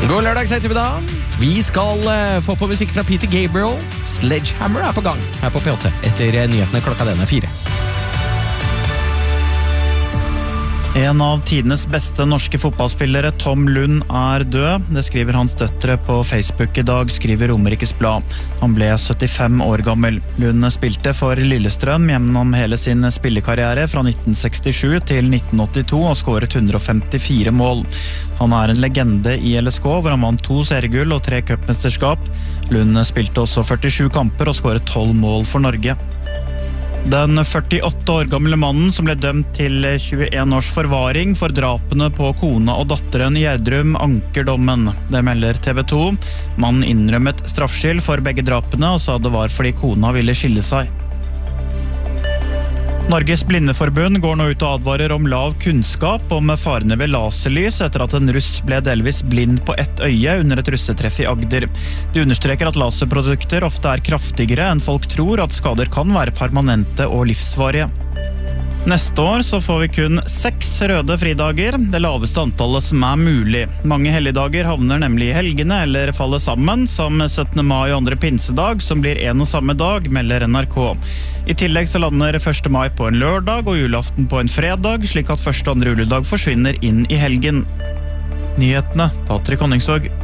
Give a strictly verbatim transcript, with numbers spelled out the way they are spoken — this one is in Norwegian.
God lørdag, ettermiddag. Vi skal uh, få på musikk fra Peter Gabriel. Sledgehammer er på gang her på P åtte etter uh, nyhetene klokka den er fire. En av tidenes beste norske fotballspillere, Tom Lund, er død. Det skriver hans døtre på Facebook i dag, skriver Romerikes Blad. Han ble syttifem år gammel. Lund spilte for Lillestrøm gjennom hele sin spillekarriere fra nitten sekstisju til nitten åttito og skåret hundre og femtifire mål. Han er en legende i L S K, hvor han vant to seriegull og tre cupmesterskap. Lund spilte også førtisju kamper og skåret tolv mål for Norge. Den førtiåtte år gamle mannen som ble dømt til tjueen års forvaring for drapene på kona og datteren i Gjerdrum anker dommen. Det melder T V to. Mannen innrømmet straffskyld for begge drapene og sa det var fordi kona ville skille seg. Norges Blindeforbund går nå ut og advarer om lav kunnskap om farene ved laserlys etter at en russ ble delvis blind på ett øye under et russetreff i Agder. De understreker at laserprodukter ofte er kraftigere enn folk tror, at skader kan være permanente og livsvarige. Neste år så får vi kun seks røde fridager, det laveste antallet som er mulig. Mange helligdager havner nemlig i helgene eller faller sammen, som syttende mai og andre pinsedag, som blir en og samme dag, melder N R K. I tillegg så lander første mai på en lørdag og julaften på en fredag, slik at første og andre juledag forsvinner inn i helgen. Nyhetene, Patrick Honningsvåg.